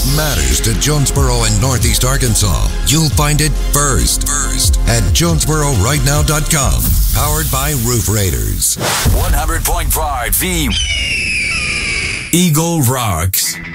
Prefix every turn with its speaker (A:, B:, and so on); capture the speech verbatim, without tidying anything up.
A: matters to Jonesboro and Northeast Arkansas, you'll find it first, first at Jonesboro Right Now dot com. Powered by Roof Raiders.
B: one hundred point five The Eagle Rocks.